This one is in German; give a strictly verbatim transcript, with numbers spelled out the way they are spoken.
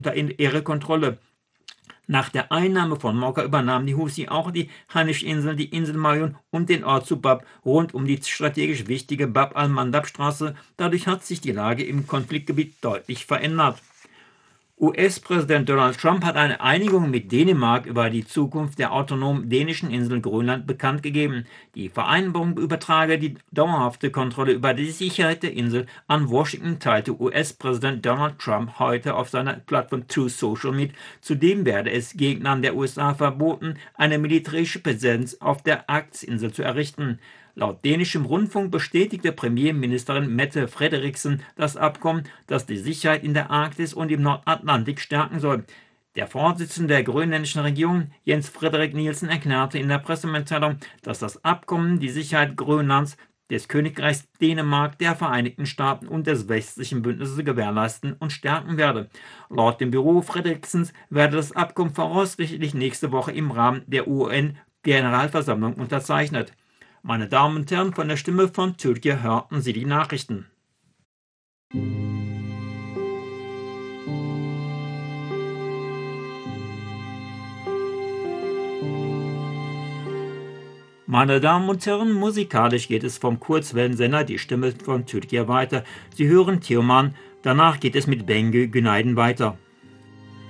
unter ihre Kontrolle. Nach der Einnahme von Mokka übernahmen die Husi auch die Hanisch-Inseln, die Insel Mayun und den Ort Subab rund um die strategisch wichtige Bab al-Mandab-Straße. Dadurch hat sich die Lage im Konfliktgebiet deutlich verändert. U S-Präsident Donald Trump hat eine Einigung mit Dänemark über die Zukunft der autonomen dänischen Insel Grönland bekannt gegeben. Die Vereinbarung übertrage die dauerhafte Kontrolle über die Sicherheit der Insel an Washington, teilte U S-Präsident Donald Trump heute auf seiner Plattform Truth Social mit. Zudem werde es Gegnern der U S A verboten, eine militärische Präsenz auf der Arktis-Insel zu errichten. Laut dänischem Rundfunk bestätigte Premierministerin Mette Frederiksen das Abkommen, das die Sicherheit in der Arktis und im Nordatlantik stärken soll. Der Vorsitzende der grönländischen Regierung, Jens Frederik Nielsen, erklärte in der Pressemitteilung, dass das Abkommen die Sicherheit Grönlands, des Königreichs Dänemark, der Vereinigten Staaten und des westlichen Bündnisses gewährleisten und stärken werde. Laut dem Büro Frederiksens werde das Abkommen voraussichtlich nächste Woche im Rahmen der U N-Generalversammlung unterzeichnet. Meine Damen und Herren, von der Stimme von Türkei hörten Sie die Nachrichten. Meine Damen und Herren, musikalisch geht es vom Kurzwellensender Die Stimme von Türkei weiter. Sie hören Teoman, danach geht es mit Bengü Günaydın weiter.